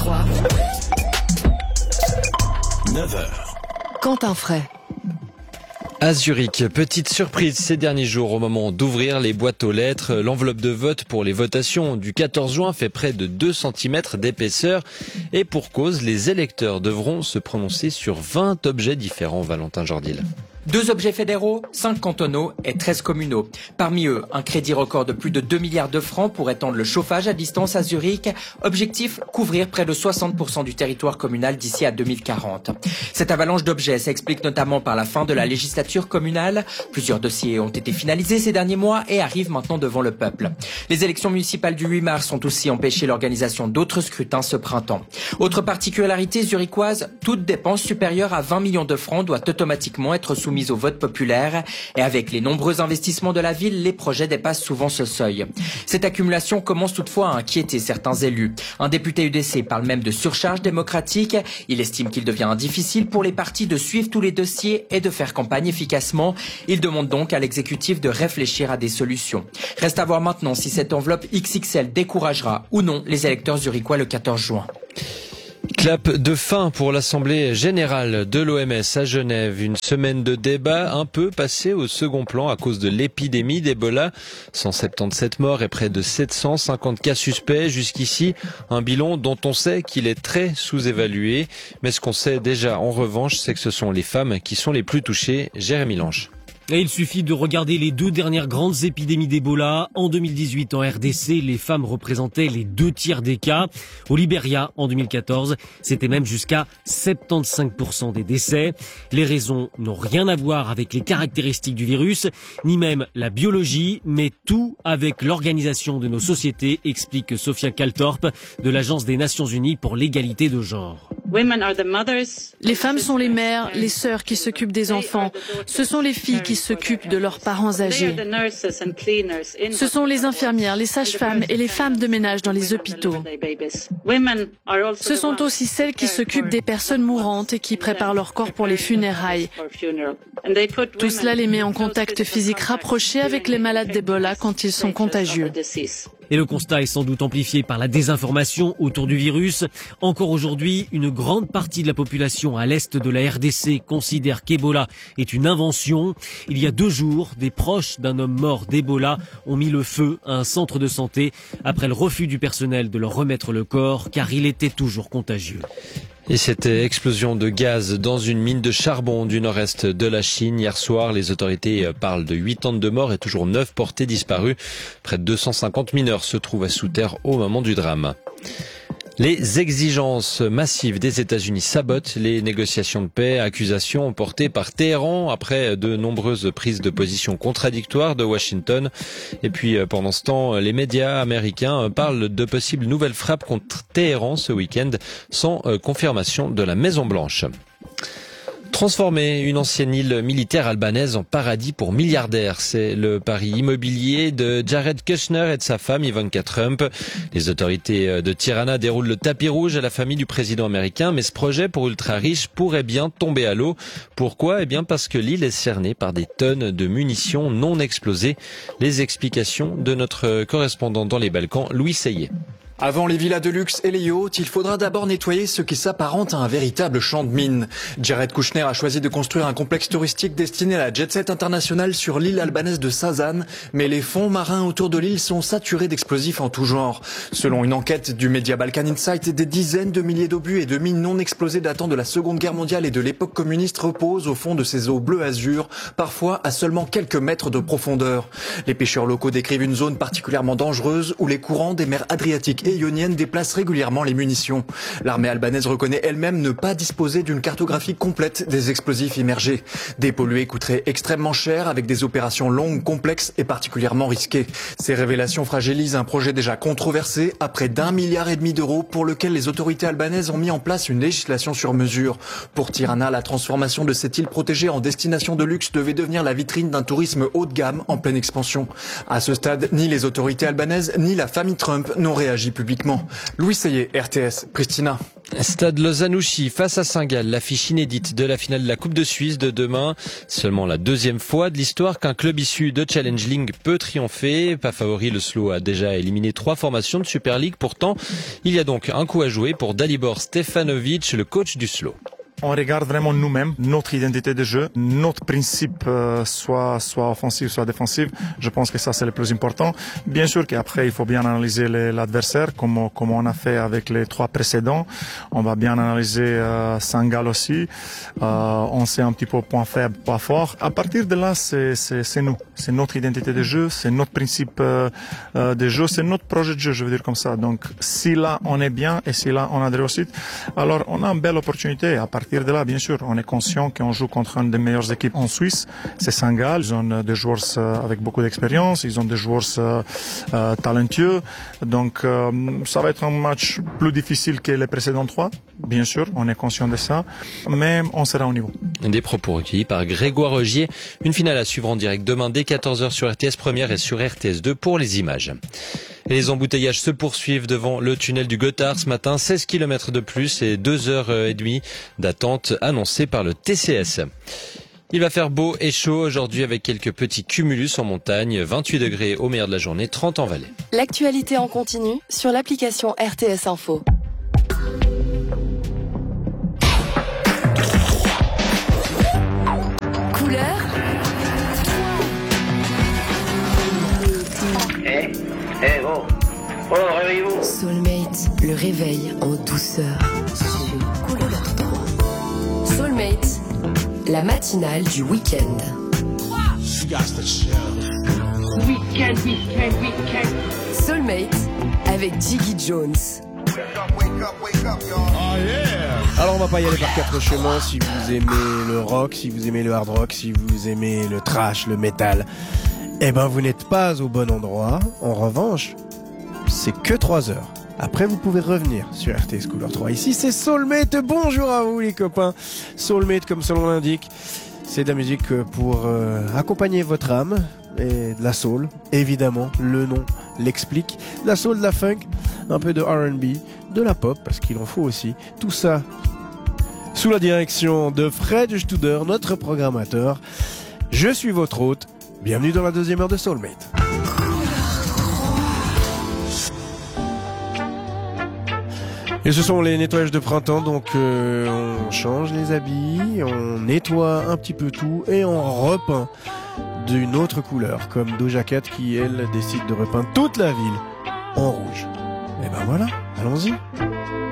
3. 9h. Quentin Fray. À Zurich, petite surprise ces derniers jours au moment d'ouvrir les boîtes aux lettres. L'enveloppe de vote pour les votations du 14 juin fait près de 2 cm d'épaisseur. Et pour cause, les électeurs devront se prononcer sur 20 objets différents, Valentin Jordil. 2 objets fédéraux, 5 cantonaux et 13 communaux. Parmi eux, un crédit record de plus de 2 milliards de francs pour étendre le chauffage à distance à Zurich. Objectif, couvrir près de 60% du territoire communal d'ici à 2040. Cette avalanche d'objets s'explique notamment par la fin de la législature communale. Plusieurs dossiers ont été finalisés ces derniers mois et arrivent maintenant devant le peuple. Les élections municipales du 8 mars ont aussi empêché l'organisation d'autres scrutins ce printemps. Autre particularité zurichoise, toute dépense supérieure à 20 millions de francs doit automatiquement être soumise au vote populaire. Et avec les nombreux investissements de la ville, les projets dépassent souvent ce seuil. Cette accumulation commence toutefois à inquiéter certains élus. Un député UDC parle même de surcharge démocratique. Il estime qu'il devient difficile pour les partis de suivre tous les dossiers et de faire campagne efficacement. Il demande donc à l'exécutif de réfléchir à des solutions. Reste à voir maintenant si cette enveloppe XXL découragera ou non les électeurs zurichois le 14 juin. Clap de fin pour l'Assemblée générale de l'OMS à Genève. Une semaine de débat un peu passée au second plan à cause de l'épidémie d'Ebola. 177 morts et près de 750 cas suspects jusqu'ici. Un bilan dont on sait qu'il est très sous-évalué. Mais ce qu'on sait déjà en revanche, c'est que ce sont les femmes qui sont les plus touchées. Jérémy Lange. Et il suffit de regarder les 2 dernières grandes épidémies d'Ebola. En 2018, en RDC, les femmes représentaient les 2 tiers des cas. Au Libéria, en 2014, c'était même jusqu'à 75% des décès. Les raisons n'ont rien à voir avec les caractéristiques du virus, ni même la biologie, mais tout avec l'organisation de nos sociétés, explique Sophia Kaltorp de l'Agence des Nations Unies pour l'égalité de genre. Les femmes sont les mères, les sœurs qui s'occupent des enfants. Ce sont les filles qui s'occupent de leurs parents âgés. Ce sont les infirmières, les sages-femmes et les femmes de ménage dans les hôpitaux. Ce sont aussi celles qui s'occupent des personnes mourantes et qui préparent leur corps pour les funérailles. Tout cela les met en contact physique rapproché avec les malades d'Ebola quand ils sont contagieux. Et le constat est sans doute amplifié par la désinformation autour du virus. Encore aujourd'hui, une grande partie de la population à l'est de la RDC considère qu'Ebola est une invention. Il y a 2 jours, des proches d'un homme mort d'Ebola ont mis le feu à un centre de santé après le refus du personnel de leur remettre le corps car il était toujours contagieux. Et cette explosion de gaz dans une mine de charbon du nord-est de la Chine. Hier soir, les autorités parlent de 82 morts et toujours 9 portés disparus. Près de 250 mineurs se trouvaient sous terre au moment du drame. Les exigences massives des États-Unis sabotent les négociations de paix, accusations portées par Téhéran après de nombreuses prises de position contradictoires de Washington. Et puis pendant ce temps, les médias américains parlent de possibles nouvelles frappes contre Téhéran ce week-end sans confirmation de la Maison-Blanche. Transformer une ancienne île militaire albanaise en paradis pour milliardaires, c'est le pari immobilier de Jared Kushner et de sa femme Ivanka Trump. Les autorités de Tirana déroulent le tapis rouge à la famille du président américain, mais ce projet pour ultra-riches pourrait bien tomber à l'eau. Pourquoi ? Eh bien parce que l'île est cernée par des tonnes de munitions non explosées. Les explications de notre correspondant dans les Balkans, Louis Seyé. Avant les villas de luxe et les yachts, il faudra d'abord nettoyer ce qui s'apparente à un véritable champ de mines. Jared Kushner a choisi de construire un complexe touristique destiné à la jet-set internationale sur l'île albanaise de Sazan, mais les fonds marins autour de l'île sont saturés d'explosifs en tout genre. Selon une enquête du média Balkan Insight, des dizaines de milliers d'obus et de mines non explosées datant de la Seconde Guerre mondiale et de l'époque communiste reposent au fond de ces eaux bleu azur, parfois à seulement quelques mètres de profondeur. Les pêcheurs locaux décrivent une zone particulièrement dangereuse où les courants des mers Adriatiques et Ionienne déplace régulièrement les munitions. L'armée albanaise reconnaît elle-même ne pas disposer d'une cartographie complète des explosifs immergés. Dépolluer coûterait extrêmement cher avec des opérations longues, complexes et particulièrement risquées. Ces révélations fragilisent un projet déjà controversé à près d'1,5 milliard d'euros pour lequel les autorités albanaises ont mis en place une législation sur mesure. Pour Tirana, la transformation de cette île protégée en destination de luxe devait devenir la vitrine d'un tourisme haut de gamme en pleine expansion. À ce stade, ni les autorités albanaises ni la famille Trump n'ont réagi publiquement. Louis Seyé, RTS, Pristina. Stade Lozanouchi face à Saint-Gall, l'affiche inédite de la finale de la Coupe de Suisse de demain. Seulement la deuxième fois de l'histoire qu'un club issu de Challenge League peut triompher. Pas favori, le Slow a déjà éliminé 3 formations de Super League. Pourtant, il y a donc un coup à jouer pour Dalibor Stefanovic, le coach du Slow. On regarde vraiment nous-mêmes, notre identité de jeu, notre principe, soit offensif, soit défensif. Je pense que ça, c'est le plus important. Bien sûr qu'après, il faut bien analyser l'adversaire, comme on a fait avec les 3 précédents. On va bien analyser Saint-Gall aussi. On sait un petit peu point faible, point fort. À partir de là, c'est nous. C'est notre identité de jeu, c'est notre principe de jeu, c'est notre projet de jeu, je veux dire comme ça. Donc, si là, on est bien et si là, on a des réussites, alors on a une belle opportunité. À partir de là, bien sûr, on est conscient qu'on joue contre une des meilleures équipes en Suisse, c'est Saint-Gall. Ils ont des joueurs avec beaucoup d'expérience, ils ont des joueurs talentueux. Donc, ça va être un match plus difficile que les précédents 3. Bien sûr, on est conscient de ça, mais on sera au niveau. Des propos recueillis par Grégoire Ogier. Une finale à suivre en direct demain dès 14h sur RTS Première et sur RTS 2 pour les images. Et les embouteillages se poursuivent devant le tunnel du Gothard ce matin. 16 km de plus et 2h30 d'attente annoncée par le TCS. Il va faire beau et chaud aujourd'hui avec quelques petits cumulus en montagne. 28 degrés au meilleur de la journée, 30 en vallée. L'actualité en continu sur l'application RTS Info. Couleur. Oh, réveillez-vous. Soulmate, le réveil en douceur sur Couleur 3. Soulmate, la matinale du week-end. Soulmate avec Jiggy Jones. Alors on va pas y aller par 4 chemins. Si vous aimez le rock, si vous aimez le hard rock, si vous aimez le trash, le metal, eh ben vous n'êtes pas au bon endroit. En revanche, c'est que 3 heures. Après, vous pouvez revenir sur RTS Couleur 3. Ici, c'est Soulmate. Bonjour à vous, les copains. Soulmate, comme son nom l'indique, c'est de la musique pour accompagner votre âme et de la soul. Évidemment, le nom l'explique. De la soul, de la funk, un peu de R&B, de la pop, parce qu'il en faut aussi. Tout ça sous la direction de Fred Studer, notre programmateur. Je suis votre hôte. Bienvenue dans la 2e heure de Soulmate. Et ce sont les nettoyages de printemps, donc on change les habits, on nettoie un petit peu tout et on repeint d'une autre couleur, comme Doja Cat qui, elle, décide de repeindre toute la ville en rouge. Et ben voilà, allons-y.